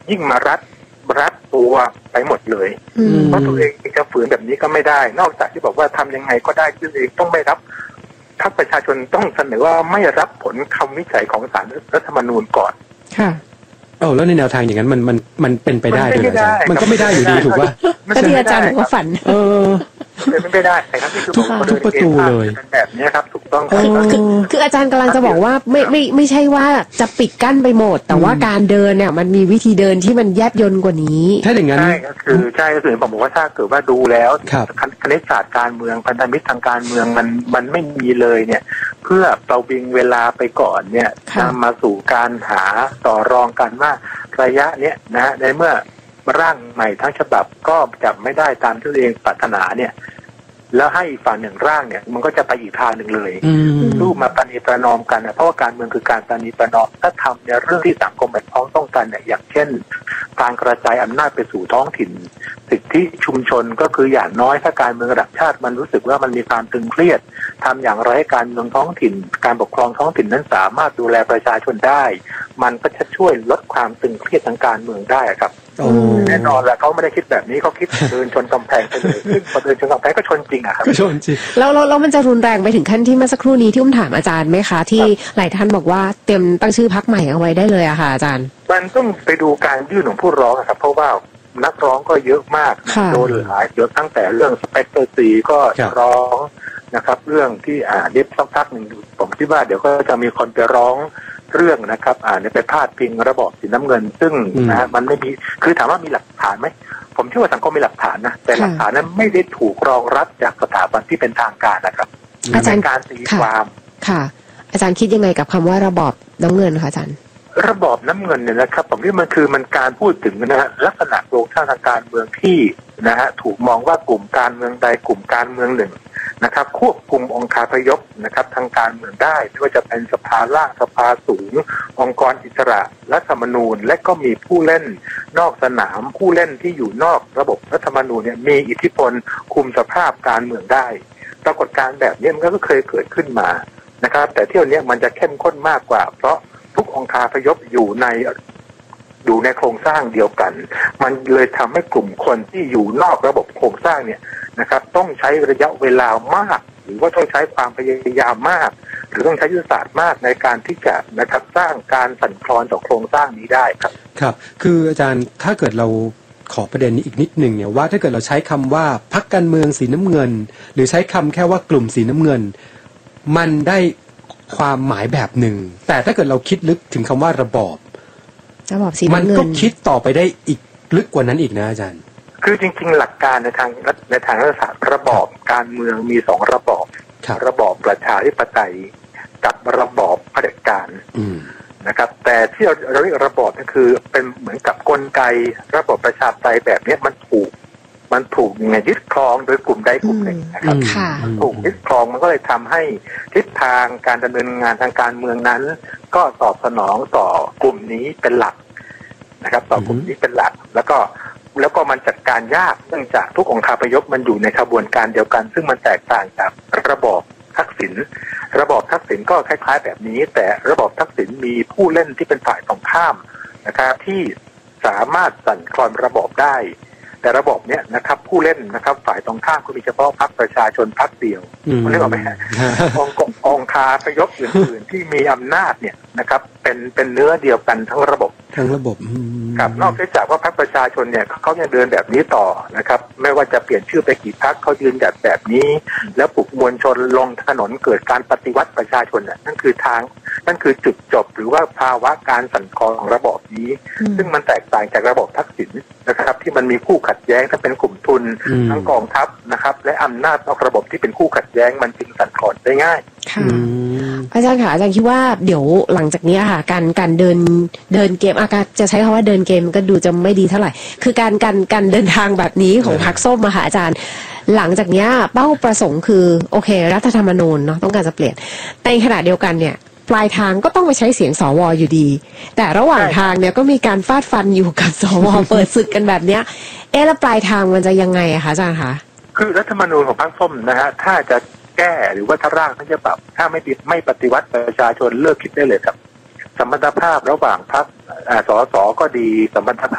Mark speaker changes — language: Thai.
Speaker 1: ยิ่งมารัดตัวไปหมดเลยเพราะตัวเองจะฝืนแบบนี้ก็ไม่ได้นอกจากที่บอกว่าทำยังไงก็ได้ตัวเองต้องไม่รับถ้าประชาชนต้องเสนอว่าไม่รับผลคำวิจัยของศาลรัฐธรรมนูญก่อน
Speaker 2: ค่ะแล้วในแนวทางอย่างนั้นมันเป็นไปได้ด้วยเหรอมันก็ไม่ได้อยู่ดีถูกป่ะ
Speaker 3: ก็ที่อาจารย์บอกว่าฝัน
Speaker 1: เป็นไม่ได้ครับที่คือบอก
Speaker 2: ทุกประตูเลย
Speaker 1: แบบนี้ครับถูกต้อง
Speaker 3: คืออาจารย์กำลังจะบอกว่าไม่ใช่ว่าจะปิดกั้นไปหมดแต่ว่าการเดินเนี่ยมันมีวิธีเดินที่มันแยบยลกว่านี้
Speaker 2: ถ้าอย่างนั้น
Speaker 1: ใช่ก็คือผมบอกว่าถ้าเกิดว่าดูแล้วคณิตศาสตร์การเมืองพันธมิตรทางการเมืองมันไม่มีเลยเนี่ยเพื่อเราบิงเวลาไปก่อนเนี่ยนำมาสู่การหาต่อรองกันว่าระยะเนี้ยนะในเมื่อร่างใหม่ทั้งฉบับก็จะไม่ได้ตามที่ตัวเองปรารถนาเนี่ยแล้วให้ฝั่งหนึ่งร่างเนี่ยมันก็จะไปอีกทางหนึ่งเลยรูปมาปณีประนอมกันนะเพราะว่าการเมืองคือการปณีประนอมถ้าทำในเรื่องที่สังคมแบบพ้องต้องกันเนี่ยอย่างเช่นการกระจายอำนาจไปสู่ท้องถิ่นสิทธิชุมชนก็คืออย่างน้อยถ้าการเมืองระดับชาติมันรู้สึกว่ามันมีความตึงเครียดทำอย่างไรให้การเมืองท้องถิ่นการปกครองท้องถิ่นนั้นสามารถดูแลประชาชนได้มันก็จะช่วยลดความตึงเครียดทางการเมืองได้ครับแน่นอนแหละเขาไม่ได้คิดแบบนี้เขาคิดเดินชนกำแพงไปเลยพอเดินชนกำแพงก็ชนจริงอะครับ
Speaker 2: ก็ชนจริง
Speaker 3: แล้วมันจะรุนแรงไปถึงขั้นที่เมื่อสักครู่นี้ที่ถามอาจารย์ไหมคะที่หลายท่านบอกว่าเตรียมตั้งชื่อพรรคใหม่เอาไว้ได้เลยอะค่ะอาจารย์
Speaker 1: มันต้องไปดูการยื่นของผู้ร้องครับเพราะว่านักร้องก็เยอะมากโดนหลายเยอะตั้งแต่เรื่องสเปกเตอร์ซีก็ร้องนะครับเรื่องที่ดิฟสักพักหนึ่งผมคิดว่าเดี๋ยวก็จะมีคนไปร้องเรื่องนะครับไปพาดพิงระบอบสีน้ำเงินซึ่งนะมันไม่มีคือถามว่ามีหลักฐานไหมผมเชื่อว่าสังคมมีหลักฐานนะแต่หลักฐานนั้นไม่ได้ถูกรองรับจากสถาบันที่เป็นทางการนะครับ
Speaker 3: อาจารย์
Speaker 1: การตีความ
Speaker 3: ค่ะอาจารย์คิดยังไงกับคำว่าระบอบน้ำเงินคะอาจารย์
Speaker 1: ระบอบน้ำเงินเนี่ยนะครับผมว่ามันการพูดถึงนะฮะลักษณะโครงสร้างทางการเมืองที่นะฮะถูกมองว่ากลุ่มการเมืองใดกลุ่มการเมืองหนึ่งนะครับควบคุมองค์คาพยพนะครับทางการเมืองได้ไม่ว่าจะเป็นสภาล่างสภาสูงองค์กรอิสระรัฐธรรมนูญและก็มีผู้เล่นนอกสนามผู้เล่นที่อยู่นอกระบบรัฐธรรมนูญเนี่ยมีอิทธิพลคุมสภาพการเมืองได้ปรากฏการณ์แบบนี้มันก็เคยเกิดขึ้นมานะครับแต่เที่ยวนี้มันจะเข้มข้นมากกว่าเพราะทุกองค์คาพยพอยู่ในโครงสร้างเดียวกันมันเลยทำให้กลุ่มคนที่อยู่นอกระบบโครงสร้างเนี่ยนะครับต้องใช้ระยะเวลามากหรือว่าต้องใช้ความพยายามมากหรือต้องใช้ยุทธศาสตร์มากในการที่จะนะครับสร้างการสั่นคลอนต่อโครงสร้างนี้ได้ครับ
Speaker 2: ครับคืออาจารย์ถ้าเกิดเราขอประเด็นนี้อีกนิดหนึ่งเนี่ยว่าถ้าเกิดเราใช้คำว่าพรรคการเมืองสีน้ำเงินหรือใช้คำแค่ว่ากลุ่มสีน้ำเงินมันได้ความหมายแบบหนึ่งแต่ถ้าเกิดเราคิดลึกถึงคำว่าระบอบ
Speaker 3: สีน้ำเงิน
Speaker 2: มันก็คิดต่อไปได้อีกลึกกว่านั้นอีกนะอาจารย์
Speaker 1: คือจริงๆหลักการในทางรัฐศาสตร์ระบอบการเมืองมีสองระบอบระบอบประชาธิปไตยกับระบอบเผด็จการนะครับแต่ที่เราเรียกระบอบนั่นคือเป็นเหมือนกับกลไกระบบประชาธิปไตยแบบนี้มันถูกยึดครองโดยกลุ่มใดกลุ่มหนึ่งนะครับถูกยึดครองมันก็เลยทำให้ทิศทางการดำเนินงานทางการเมืองนั้นก็ตอบสนองต่อกลุ่มนี้เป็นหลักนะครับต่อกลุ่มนี้เป็นหลักแล้วก็มันจัดการยากเนื่องจากทุกองค์คาพยพมันอยู่ในขบวนการเดียวกันซึ่งมันแตกต่างจากระบอบทักษิณก็คล้ายๆแบบนี้แต่ระบอบทักษิณมีผู้เล่นที่เป็นฝ่ายตรงข้ามนะครับที่สามารถสั่นคลอนระบอบได้แต่ระบบเนี้ยนะครับผู้เล่นนะครับฝ่ายตรงข้ามก็มีเฉพาะพรรคประชาชนพรรคเดียวมันเรียกว่าไหมองค์คาพยพอื่นๆที่มีอำนาจเนี่ยนะครับเป็นเนื้อเดียวกันทั้งระบบครับนอกจากว่าพรรคประชาชนเนี่ยเขายังเดินแบบนี้ต่อนะครับไม่ว่าจะเปลี่ยนชื่อไปกี่พรรคเขายืนหยัดแบบนี้แล้วปลุกมวลชนลงถนนเกิดการปฏิวัติประชาชนนั่นคือจุดจบหรือว่าภาวะการสั่นคลอนของระบอบนี้ซึ่งมันแตกต่างจากระบบทักษิณนะครับที่มันมีคู่ขัดแย้งถ้าเป็นกลุ่มทุนทั้งกองทัพนะครับและอำนาจนอกระบบที่เป็นคู่ขัดแย้งมันจึงสั่นคลอนได้ง่าย
Speaker 3: ค่ะอาจารย์ค่ะอาจารย์คิดว่าเดี๋ยวหลังจากนี้ค่ะการเดินเกมการจะใช้คำว่าเดินเกมก็ดูจะไม่ดีเท่าไหร่คือการเดินทางแบบนี้ของพรรคส้มมาค่ะอาจารย์หลังจากนี้เป้าประสงค์คือโอเครัฐธรรมนูญเนาะต้องการจะเปลี่ยนแต่ในขณะเดียวกันเนี่ยปลายทางก็ต้องไปใช้เสียงสวอยู่ดีแต่ระหว่างทางเนี่ยก็มีการฟาดฟันอยู่กับสวเปิดศึกกันแบบเนี้ยแล้วปลายทางมันจะยังไงอะคะอาจารย์คะ
Speaker 1: คือรัฐธรรมนูญของพรรคส้มนะฮะถ้าจะแก้หรือว่าถ้าร่างทั้งฉบับถ้าไม่ปฏิวัติประชาชนเลิกคิดได้เลยครับสมรรถภาพระหว่างพรรคสสก็ดีสมรรถภาพ